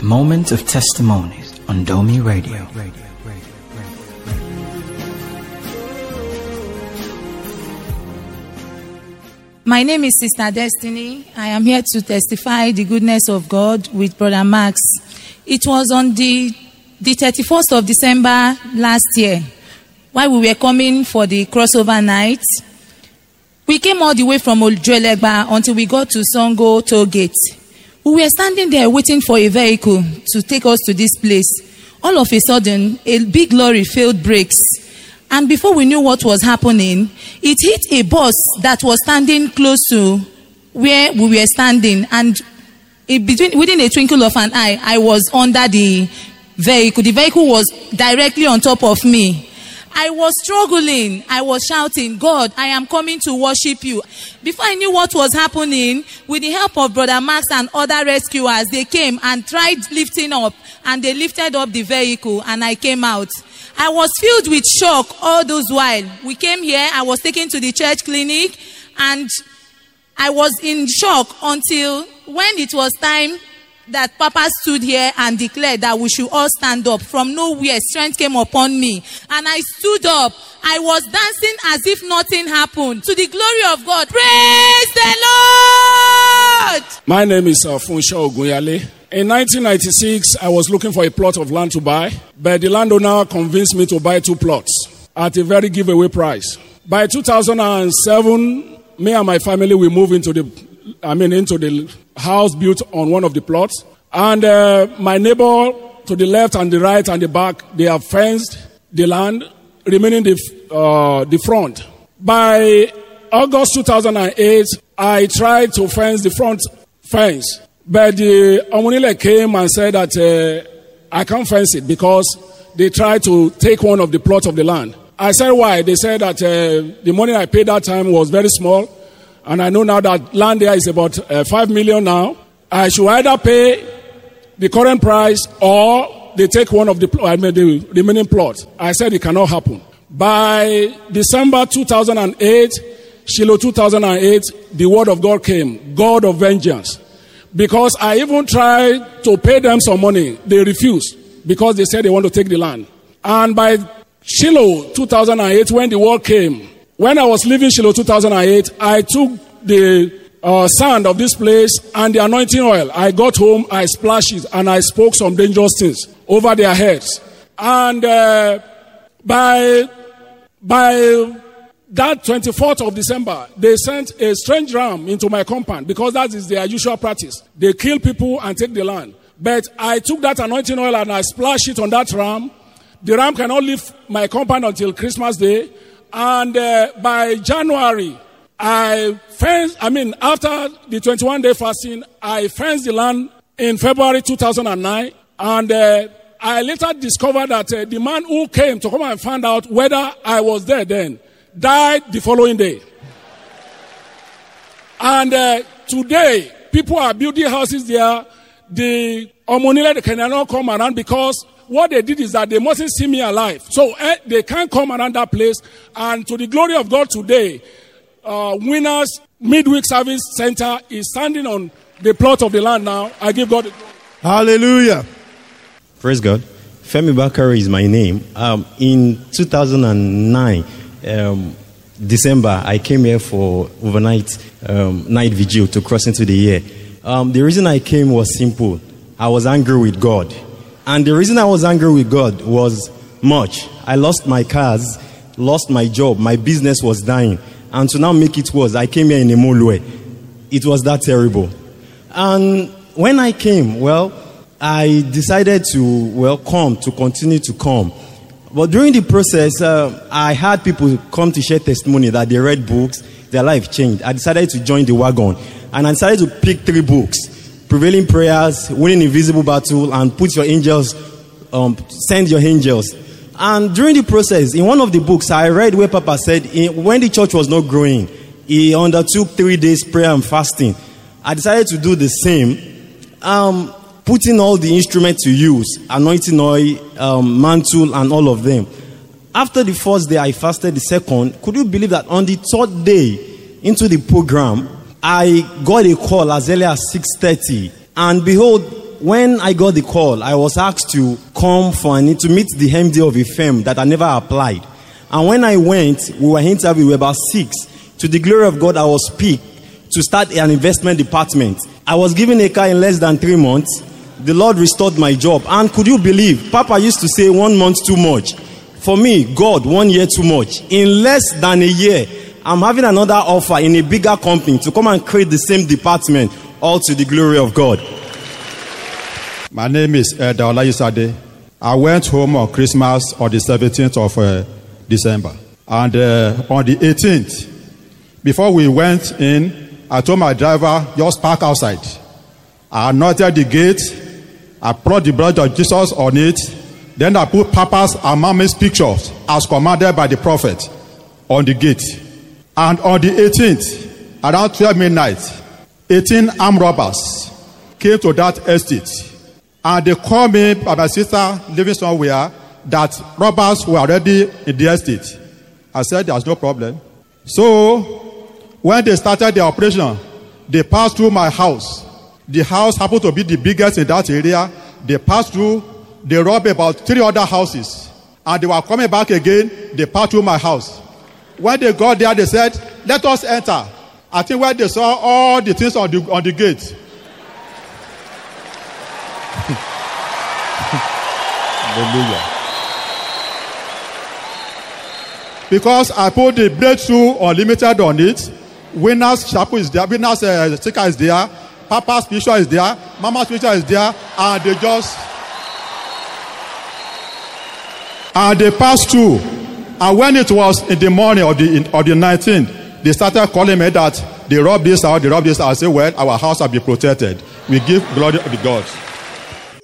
Moment of Testimonies on Domi Radio. My name is Sister Destiny. I am here to testify the goodness of God with Brother Max. It was on the 31st of December last year, while we were coming for the crossover night. We came all the way from Ojuelegba until we got to Songo toll gate. We were standing there waiting for a vehicle to take us to this place. All of a sudden, a big lorry failed brakes. And before we knew what was happening, it hit a bus that was standing close to where we were standing. And within a twinkle of an eye, I was under the vehicle. The vehicle was directly on top of me. I was struggling. I was shouting, God, I am coming to worship you. Before I knew what was happening, with the help of Brother Max and other rescuers, they came and tried lifting up, and they lifted up the vehicle, and I came out. I was filled with shock all those while. We came here, I was taken to the church clinic, and I was in shock until when it was time that Papa stood here and declared that we should all stand up. From nowhere, strength came upon me, and I stood up. I was dancing as if nothing happened. To the glory of God. Praise the Lord! My name is Funsho Ogunyale. In 1996, I was looking for a plot of land to buy, but the landowner convinced me to buy 2 plots at a very giveaway price. By 2007, me and my family, we moved into the house built on one of the plots. And my neighbor to the left and the right and the back, they have fenced the land, remaining the front. By August 2008, I tried to fence the front fence. But the Omunile came and said that I can't fence it because they tried to take one of the plots of the land. I said, why? They said that the money I paid that time was very small. And I know now that land there is about 5 million now. I should either pay the current price or they take one of the remaining plots. I said it cannot happen. By December 2008, Shiloh 2008, the word of God came, God of vengeance. Because I even tried to pay them some money, they refused because they said they want to take the land. And by Shiloh 2008, when the word came, when I was leaving Shiloh 2008, I took the sand of this place and the anointing oil. I got home, I splashed it, and I spoke some dangerous things over their heads. And by that 24th of December, they sent a strange ram into my compound because that is their usual practice. They kill people and take the land. But I took that anointing oil and I splashed it on that ram. The ram cannot leave my compound until Christmas Day. And by January, after the 21-day fasting, I fenced the land in February 2009. And I later discovered that the man who came to come and find out whether I was there then died the following day. And today, people are building houses there. The Omonile, they cannot come around because what they did is that they mustn't see me alive. So they can't come around that place. And to the glory of God today, Winners Midweek Service Center is standing on the plot of the land now. I give God the glory. Hallelujah. Praise God. Femi Bakari is my name. In 2009, December, I came here for overnight night vigil to cross into the year. The reason I came was simple. I was angry with God. And the reason I was angry with God was much. I lost my cars, lost my job, my business was dying. And to now make it worse, I came here in Emolue. It was that terrible. And when I came, I decided to continue to come. But during the process, I had people come to share testimony that they read books, their life changed. I decided to join the wagon. And I decided to pick 3 books. Prevailing Prayers, Winning Invisible Battle, and Send Your Angels. And during the process, in one of the books, I read where Papa said, when the church was not growing, he undertook 3 days prayer and fasting. I decided to do the same, putting all the instruments to use, anointing oil, mantle, and all of them. After the first day, I fasted the second. Could you believe that on the 3rd day into the program, I got a call as early as 6:30. And behold, when I got the call, I was asked to come to meet the MD of a firm that I never applied. And when I went, we were interviewed, we were about 6. To the glory of God, I was picked to start an investment department. I was given a car in less than 3 months. The Lord restored my job. And could you believe, Papa used to say 1 month too much. For me, God, 1 year too much. In less than a year, I'm having another offer in a bigger company to come and create the same department, all to the glory of God. My name is Daola Yusade. I went home on Christmas on the 17th of December. And on the 18th, before we went in, I told my driver, just park outside. I anointed the gate. I brought the blood of Jesus on it. Then I put Papa's and Mommy's pictures as commanded by the prophet on the gate. And on the 18th, around 12 midnight, 18 armed robbers came to that estate. And they called me by my sister living somewhere that robbers were already in the estate. I said, there's no problem. So, when they started the operation, they passed through my house. The house happened to be the biggest in that area. They passed through, they robbed about 3 other houses. And they were coming back again, they passed through my house. When they got there, they said, let us enter. I think when they saw all the things on the gate. Hallelujah. Because I put the Breakthrough Unlimited on it. Winner's chapel is there, winner's sticker is there, Papa's picture is there, Mama's picture is there, and they passed through. And when it was in the morning of the 19th, they started calling me that they robbed this out, they robbed this out. I said, well, our house will be protected. We give glory to God.